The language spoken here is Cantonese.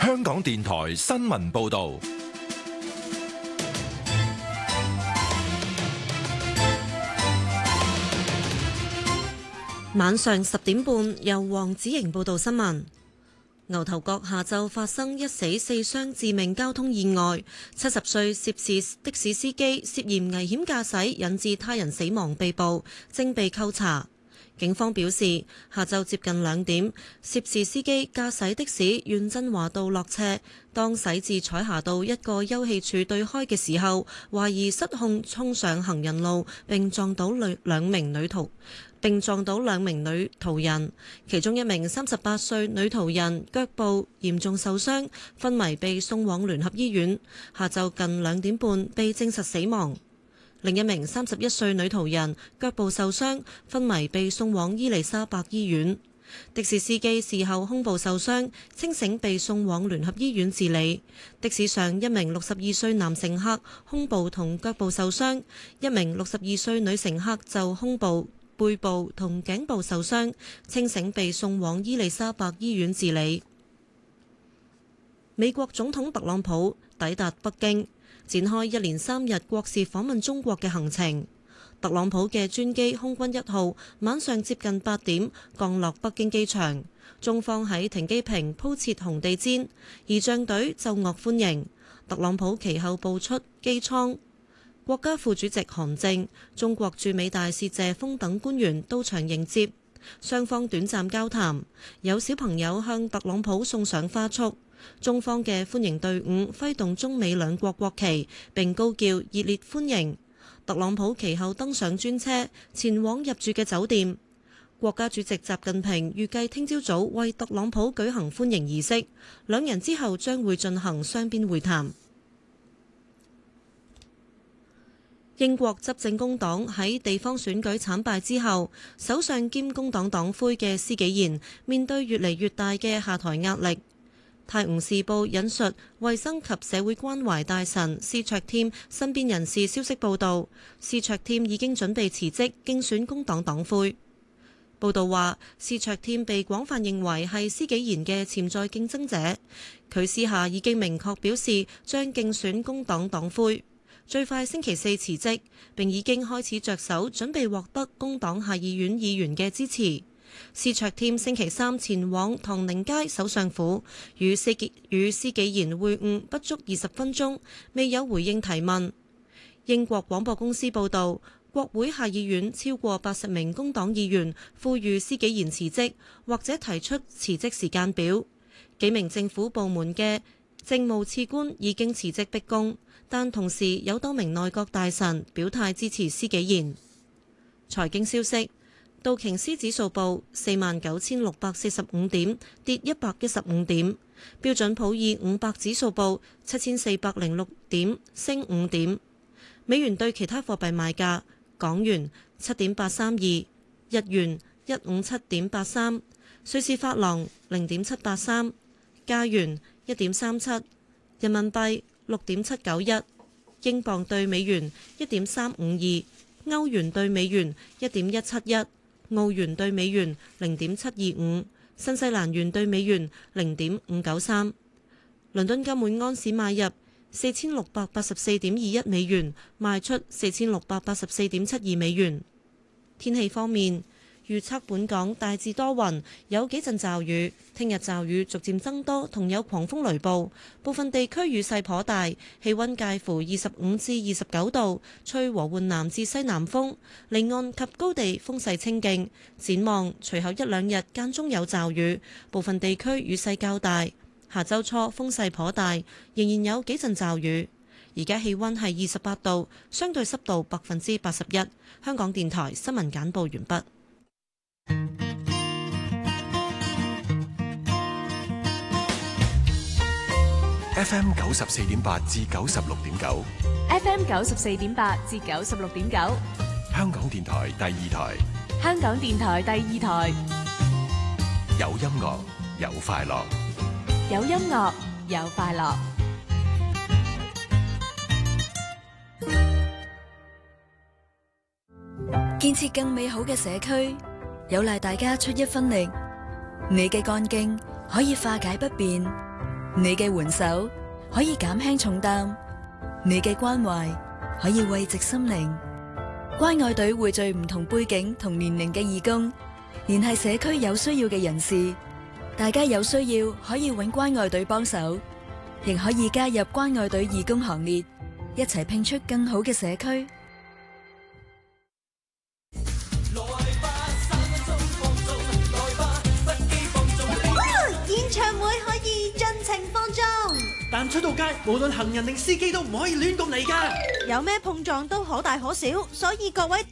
香港電台新聞報道。 晚上10點半，由黃子瑩報道新聞。牛頭角下晝發生1死4傷致命交通意外，70歲涉事的士司機涉嫌危險駕駛引致他人死亡被捕，正被扣查。警方表示，下晝接近2點，涉事司機駕駛的士沿振華道落斜，當駛至彩霞道一個休憩處對開嘅時候，懷疑失控衝上行人路，並撞到兩名女途人，其中一名38歲女途人腳部嚴重受傷，昏迷被送往聯合醫院，下晝近2點半被證實死亡。另一名31歲女途人腳部受傷，昏迷被送往伊利沙伯醫院。的士司機事後胸部受傷，清醒被送往聯合醫院治理。的士上一名62歲男乘客胸部同腳部受傷，一名62歲女乘客就胸部、背部同頸部受傷，清醒被送往伊利沙伯醫院治理。美國總統特朗普抵達北京，展開一連3日國事訪問中國嘅行程。特朗普嘅專機空軍1號晚上接近8點降落北京機場，中方喺停機坪鋪設紅地毯，儀仗隊奏樂歡迎。特朗普其後步出機艙，國家副主席韓正、中國駐美大使謝鋒等官員到場迎接，雙方短暫交談，有小朋友向特朗普送上花束。中方嘅歡迎隊伍揮動中美兩國國旗，並高叫熱烈歡迎。特朗普其後登上專車，前往入住嘅酒店。國家主席習近平預計聽朝早為特朗普舉行歡迎儀式，兩人之後將會進行雙邊會談。英國執政工黨喺地方選舉慘敗之後，首相兼工黨黨魁嘅施紀賢面對越嚟越大嘅下台壓力。泰晤士報引述衛生及社會關懷大臣施卓添身邊人士消息報道，施卓添已經準備辭職競選工黨黨魁。報道話，施卓添被廣泛認為係施紀賢嘅潛在競爭者，佢私下已經明確表示將競選工黨黨魁，最快星期4辭職，並已經開始着手準備獲得工黨下議院議員嘅支持。施卓添星期3前往唐寧街首相府，與施紀賢會晤不足20分鐘，未有回應提問。英國廣播公司報導，國會下議院超過80名工黨議員呼籲施紀賢辭職，或者提出辭職時間表。幾名政府部門嘅政務次官已經辭職逼宮，但同時有多名內閣大臣表態支持施紀賢。財經消息。道瓊斯指數報49,645點，跌115點。標準普爾500指數報7,406點，升5點。美元對其他貨幣賣價：港元7.832，日元157.83，瑞士法郎0.783，加元1.37，人民幣6.791，英鎊對美元1.352，歐元對美元1.171。澳元對美元0.725，新西蘭元對美元0.593。倫敦金每安士買入4684.21美元，賣出4684.72美元。天氣方面，預測本港大致多雲，有幾陣驟雨。聽日驟雨逐漸增多，同有狂風雷暴，部分地區雨勢頗大。氣溫介乎25至29度，吹和緩南至西南風，離岸及高地風勢清勁。展望隨後1-2日間中有驟雨，部分地區雨勢較大。下週初風勢頗大，仍然有幾陣驟雨。而家氣溫係28度，相對濕度81%。香港電台新聞簡報完畢。 FM 94.8至96.9 ，FM 94.8至96.9， 香港電台第2台， 香港電台第2台， 有音樂有快樂， 有音樂有快樂。 建設更美好嘅社區，有賴大家出一分力。你嘅幹勁可以化解不便， 你嘅援手可以減輕重擔，你嘅關懷可以慰藉心靈。關愛隊匯聚唔同背景同年齡嘅義工，聯繫社區有需要嘅人士。大家有需要可以搵關愛隊幫手，亦可以加入關愛隊義工行列，一齊拼出更好嘅社區。 演唱會可以盡情放縱， 但出到街，無論行人定司機都唔可以亂咁嚟㗎。 有咩碰撞都可大可小，所以各位